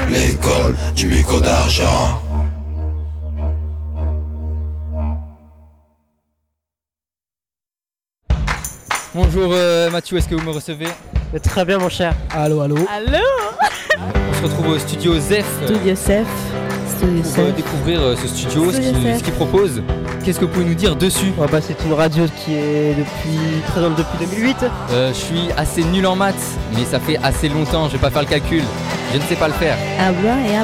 l'école du bico d'argent. Bonjour Mathieu, est-ce que vous me recevez? Très bien mon cher. Allô, allô. Allô. On se retrouve au studio ZEF Studio Sef. pour découvrir ce studio, ce qu'il propose. Qu'est-ce que vous pouvez nous dire dessus? C'est une radio qui est présente depuis 2008. Je suis assez nul en maths, mais ça fait assez longtemps, je vais pas faire le calcul. Je ne sais pas le faire. Habla et